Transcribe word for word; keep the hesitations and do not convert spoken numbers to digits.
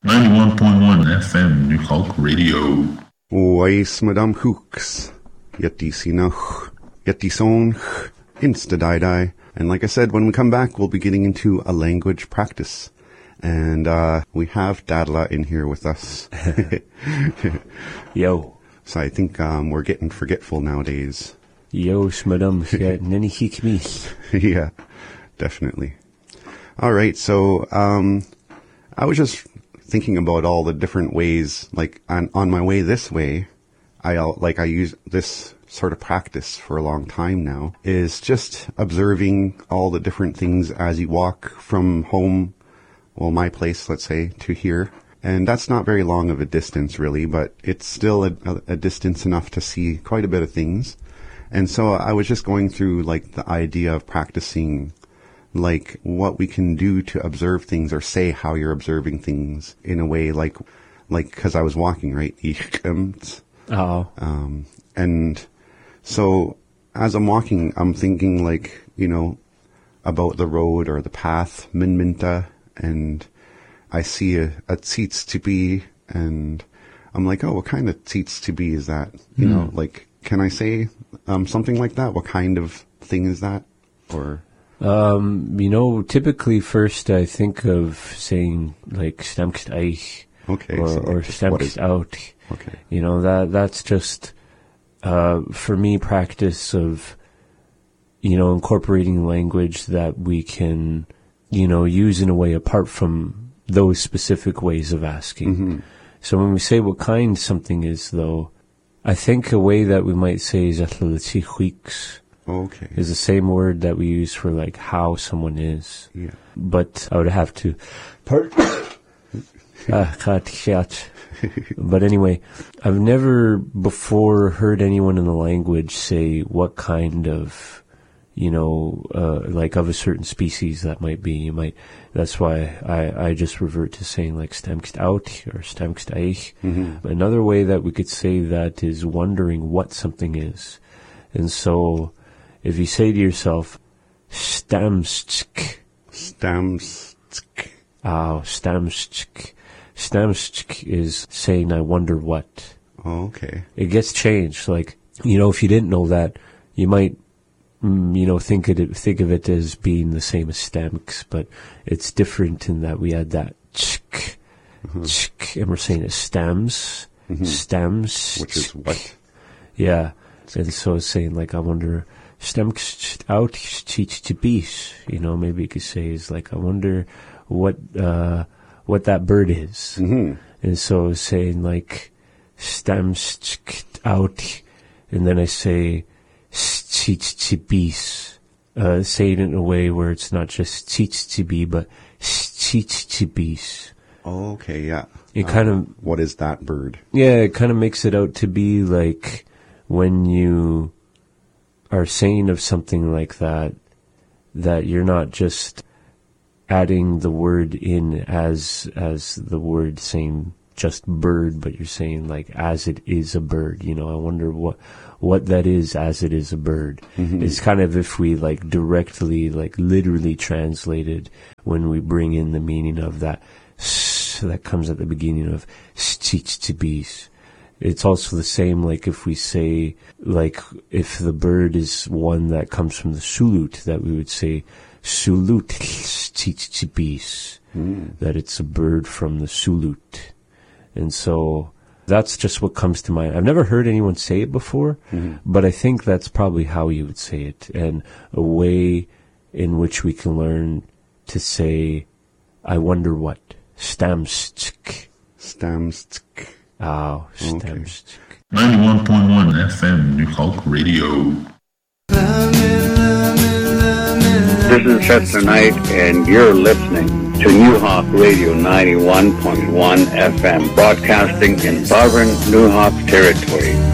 ninety-one point one F M New Hulk Radio. Weis Madame Hooks. Yeti Sinach. Yeti Song. Insta Dai. And like I said, when we come back, we'll be getting into a language practice. And uh, we have Dadla in here with us. Yo. So I think um, we're getting forgetful nowadays. Yo, Madame. Yeah, definitely. All right, so um, I was just thinking about all the different ways, like on, on my way this way, I like I use this sort of practice for a long time now, is just observing all the different things as you walk from home, well, my place, let's say, to here. And that's not very long of a distance, really, but it's still a, a, a distance enough to see quite a bit of things. And so I was just going through, like, the idea of practicing, like, what we can do to observe things or say how you're observing things in a way, like, like, because I was walking, right? Oh. Um, and so as I'm walking, I'm thinking, like, you know, about the road or the path, minminta, and I see a, a tzitz to be, and I'm like, oh, what kind of tzitz to be is that? You mm. know, like, can I say um, something like that? What kind of thing is that? Or um, you know, typically first I think of saying like stamkst eich, okay, or, so or stamkst out. Okay, you know, that that's just uh, for me practice of, you know, incorporating language that we can, you know, use in a way apart from those specific ways of asking. Mm-hmm. So when we say what kind something is, though, I think a way that we might say is okay. is the same word that we use for like how someone is. Yeah. But I would have to part But anyway, I've never before heard anyone in the language say what kind of, you know, uh, like of a certain species that might be. You might, that's why I, I just revert to saying like stamkst out or stamkst eich. Mm-hmm. Another way that we could say that is wondering what something is. And so if you say to yourself, stamstsk. Stamstsk. Oh, stamstsk. Stamstsk is saying I wonder what. Oh, okay. It gets changed. Like, you know, if you didn't know that, you might, you know, think it, think of it as being the same as stamks, but it's different in that we add that tsk, mm-hmm. tsk, and we're saying it stems, mm-hmm. stems. Which is what? Yeah. And so it's saying like, I wonder, stamks out teach to bees. You know, maybe you could say is like, I wonder what, uh, what that bird is. Mm-hmm. And so it's saying like, stems out, and then I say, teach to bees, uh, say it in a way where it's not just teach to be, but teach to bees. Oh, okay, yeah. It uh, kind of, what is that bird? Yeah, it kind of makes it out to be like when you are saying of something like that, that you're not just adding the word in as, as the word saying just bird, but you're saying like as it is a bird. You know, I wonder what, what that is as it is a bird. Mm-hmm. It's kind of if we like directly, like literally translated when we bring in the meaning of that s that comes at the beginning of teach to bees. It's also the same like if we say like if the bird is one that comes from the Sulut, that we would say Sulut teach to bees, mm. that it's a bird from the Sulut. And so that's just what comes to mind. I've never heard anyone say it before, mm-hmm. but I think that's probably how you would say it, and a way in which we can learn to say, I wonder what. Stamstsk. Stamstsk. Oh, stamstsk. ninety-one point one F M New Hulk Radio. This is Chester Knight, and you're listening to New Hawk Radio ninety-one point one F M, broadcasting in sovereign New Hawk territory.